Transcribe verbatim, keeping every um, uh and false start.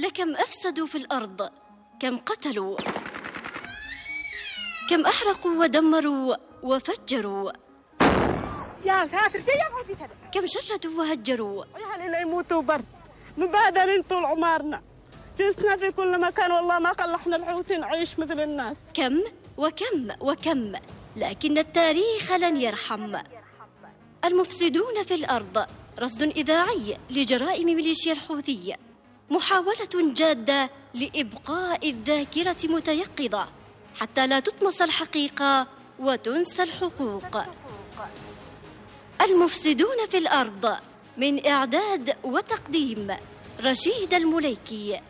كم أفسدوا في الأرض، كم قتلوا، كم أحرقوا ودمروا وفجروا، يا ساتر كم شردوا وهجروا. يا يموتوا برد مبادرين طول عمرنا، جنسنا في كل مكان، والله ما خلحنا الحوت نعيش مثل الناس. كم وكم وكم، لكن التاريخ لن يرحم. المفسدون في الأرض، رصد إذاعي لجرائم ميليشيا الحوثي، محاولة جادة لإبقاء الذاكرة متيقظة حتى لا تطمس الحقيقة وتنسى الحقوق. المفسدون في الأرض، من إعداد وتقديم رشيد المليكي.